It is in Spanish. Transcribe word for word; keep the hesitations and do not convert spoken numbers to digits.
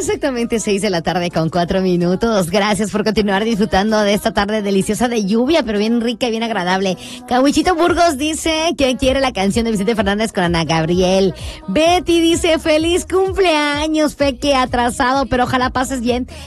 Exactamente seis de la tarde con cuatro minutos. Gracias por continuar disfrutando de esta tarde deliciosa de lluvia, pero bien rica y bien agradable. Cahuichito Burgos dice que quiere la canción de Vicente Fernández con Ana Gabriel. Betty dice, feliz cumpleaños, Peque, atrasado, pero ojalá pases bien